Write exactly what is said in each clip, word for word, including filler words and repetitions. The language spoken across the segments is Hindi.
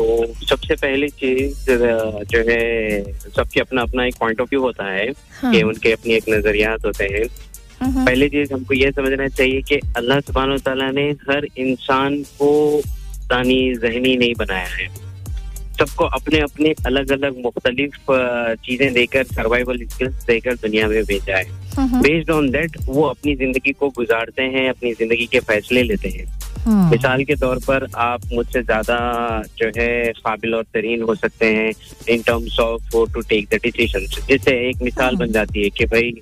तो सबसे पहली चीज जो है, सबके अपना अपना एक पॉइंट ऑफ व्यू होता है, हाँ. कि उनके अपनी एक नजरियात होते हैं। पहली चीज हमको ये समझना चाहिए कि अल्लाह सुब्हानहू तआला ने हर इंसान को दानी ज़हनी नहीं बनाया है। सबको अपने अपने अलग अलग मुख्तलिफ चीजें देकर, सर्वाइवल स्किल्स देकर दुनिया में भेजा है। बेस्ड ऑन दैट वो अपनी जिंदगी को गुजारते हैं, अपनी जिंदगी के फैसले लेते हैं। मिसाल के तौर पर आप मुझसे ज्यादा जो है काबिल और तरीन हो सकते हैं in terms of to take the decision. जिससे एक मिसाल बन जाती है कि भाई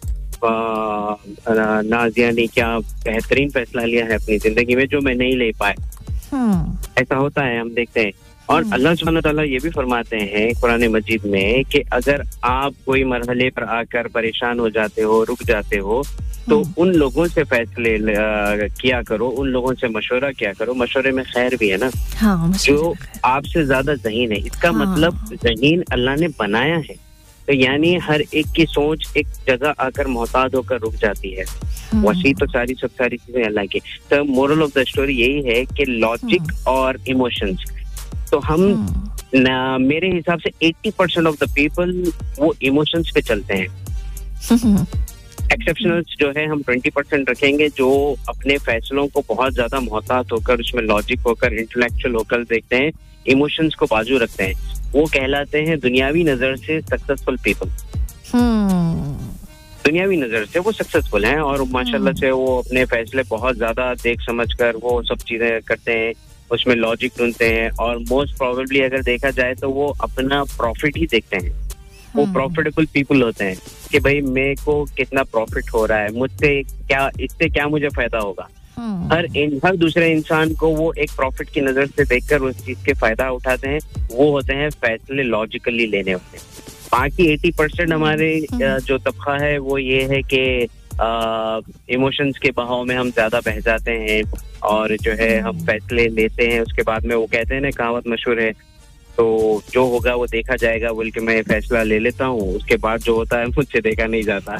नाजिया ने क्या बेहतरीन फैसला लिया है अपनी जिंदगी में जो मैं नहीं ले पाए। ऐसा होता है, हम देखते हैं। और अल्लाह सुब्हानहू तआला ये भी फरमाते हैं कुरान मजीद में कि अगर आप कोई मरहले पर आकर परेशान हो जाते हो, रुक जाते हो, तो उन लोगों से फैसले किया करो, उन लोगों से मशवरा किया करो। मशवरे में खैर भी है ना, हाँ, जो आपसे ज्यादा ज़हीन है। इसका हाँ. मतलब ज़हीन अल्लाह ने बनाया है, तो यानी हर एक की सोच एक जगह आकर मोहताज होकर रुक जाती है। वसी तो सारी सब सारी चीजें अल्लाह की। तो मोरल ऑफ द स्टोरी यही है कि लॉजिक और इमोशंस, तो हम न, मेरे हिसाब से अस्सी परसेंट ऑफ द पीपल वो इमोशंस पे चलते हैं। एक्सेप्शनल्स जो है हम बीस परसेंट रखेंगे, जो अपने फैसलों को बहुत ज्यादा मोहतात होकर, उसमें लॉजिक होकर, इंटेलेक्चुअल होकर देखते हैं, इमोशंस को बाजू रखते हैं। वो कहलाते हैं दुनियावी नजर से सक्सेसफुल पीपल। दुनियावी नजर से वो सक्सेसफुल हैं और माशाल्लाह से वो अपने फैसले बहुत ज्यादा देख समझ कर वो सब चीजें करते हैं, उसमें लॉजिक ढूंढते हैं। और मोस्ट प्रोबेबली अगर देखा जाए तो वो अपना प्रॉफिट ही देखते हैं। वो प्रॉफिटेबल पीपल होते हैं कि भाई मेरे को कितना प्रॉफिट हो रहा है, मुझसे क्या, इससे क्या मुझे फायदा होगा। हर इन, हर दूसरे इंसान को वो एक प्रॉफिट की नजर से देखकर उस चीज के फायदा उठाते हैं। वो होते हैं फैसले लॉजिकली लेने होते हैं। बाकी अस्सी परसेंट हमारे जो तबका है वो ये है कि इमोशंस के बहाव में हम ज्यादा बह जाते हैं और जो है हम फैसले लेते हैं। उसके बाद में वो कहते हैं ना, कहावत मशहूर है, तो जो होगा वो देखा जाएगा बोल के मैं फैसला ले लेता हूँ, उसके बाद जो होता है मुझसे देखा नहीं जाता।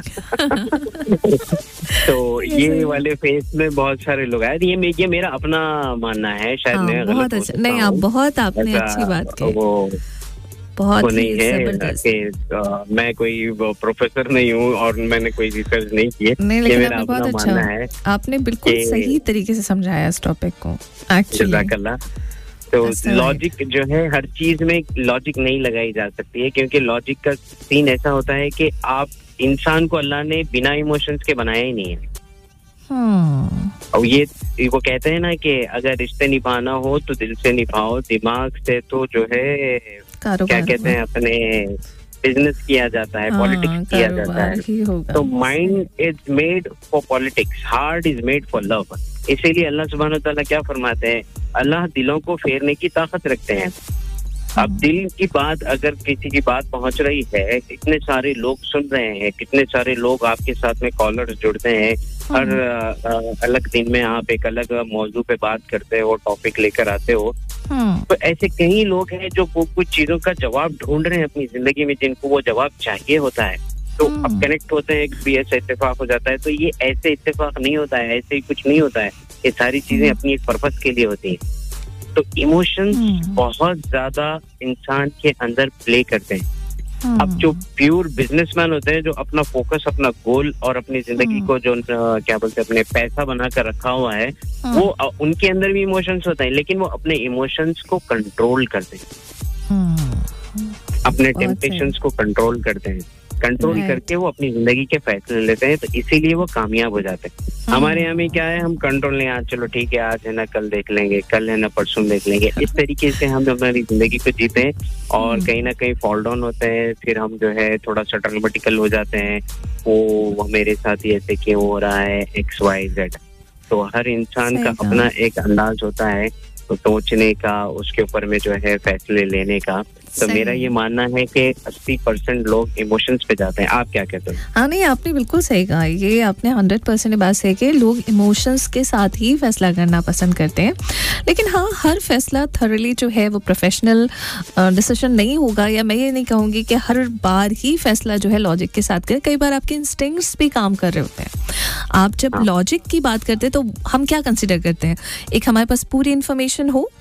तो ये वाले फेस में बहुत सारे लोग आए। ये ये मेरा अपना मानना है, शायद हाँ, मैं बहुत अच्छा, नहीं आप बहुत आपने अच्छी बात की, वो बहुत वो नहीं है कि मैं कोई प्रोफेसर नहीं हूँ और मैंने कोई रिसर्च नहीं की है। नहीं, लेकिन आपने बहुत अच्छा, है। आपने बिल्कुल सही तरीके से समझाया इस टॉपिक को एक्चुअली। जज़ाकल्लाह। तो लॉजिक जो है, हर चीज में लॉजिक नहीं लगाई जा सकती है, क्योंकि लॉजिक का सीन ऐसा होता है कि आप इंसान को अल्लाह ने बिना इमोशंस के बनाया ही नहीं है। hmm. और ये वो कहते हैं ना कि अगर रिश्ते निभाना हो तो दिल से निभाओ, दिमाग से तो जो है क्या कहते हैं अपने बिजनेस किया जाता है, पॉलिटिक्स किया जाता है। तो mind is made for politics, heart is made for love. इसीलिए अल्लाह सुब्हानहू तआला क्या फरमाते हैं, अल्लाह दिलों को फेरने की ताकत रखते हैं। अब दिल की बात, अगर किसी की बात पहुंच रही है, कितने सारे लोग सुन रहे हैं, कितने सारे लोग आपके साथ में कॉलर्स जुड़ते हैं, हर अलग दिन में आप एक अलग मौजू पे बात करते हो, टॉपिक लेकर आते हो। तो ऐसे कई लोग हैं जो कुछ चीजों का जवाब ढूंढ रहे हैं अपनी जिंदगी में, जिनको वो जवाब चाहिए होता है। तो अब कनेक्ट होते हैं, भी ऐसा इत्तेफाक हो जाता है। तो ये ऐसे इत्तेफाक नहीं होता है, ऐसे ही कुछ नहीं होता है। ये सारी चीजें अपनी एक पर्पस के लिए होती हैं। तो इमोशंस बहुत ज्यादा इंसान के अंदर प्ले करते हैं। अब जो प्योर बिजनेसमैन होते हैं, जो अपना फोकस, अपना गोल और अपनी जिंदगी को जो क्या बोलते हैं अपने पैसा बनाकर रखा हुआ है, वो उनके अंदर भी इमोशंस होते हैं, लेकिन वो अपने इमोशंस को कंट्रोल करते हैं, अपने टेम्पटेशंस को कंट्रोल करते हैं, कंट्रोल करके वो अपनी जिंदगी के फैसले लेते हैं। तो इसीलिए वो कामयाब हो जाते हैं। हमारे यहाँ में क्या है, हम कंट्रोल नहीं, आज चलो ठीक है, आज है ना कल देख लेंगे, कल है ना परसों देख लेंगे। इस तरीके से हम हमारी जिंदगी को जीते हैं और कहीं ना कहीं फॉल डाउन होते हैं। फिर हम जो है थोड़ा सा ड्रामेटिकल हो जाते हैं, वो मेरे साथ ही ऐसे क्यों हो रहा है, एक्स वाई जेड। तो हर इंसान का अपना एक अंदाज होता है तो सोचने का, उसके ऊपर में जो है फैसले लेने का। तो मेरा ये मानना है कि अस्सी परसेंट लोग इमोशंस पे जाते हैं। आप क्या कहते हैं? हाँ नहीं, आपने बिल्कुल सही कहा। ये आपने हंड्रेड परसेंट बात सही कि लोग इमोशंस के साथ ही फैसला करना पसंद करते हैं। लेकिन हाँ, हर फैसला थॉरली जो है वो प्रोफेशनल डिसीजन नहीं होगा, या मैं ये नहीं कहूँगी कि हर बार ही फैसला जो है लॉजिक के साथ करें। कई बार आपके इंस्टिंक्ट्स भी काम कर रहे होते हैं। आप जब लॉजिक की बात करते हैं तो हम क्या कंसिडर करते हैं, एक हमारे पास पूरी इन्फॉर्मेशन हो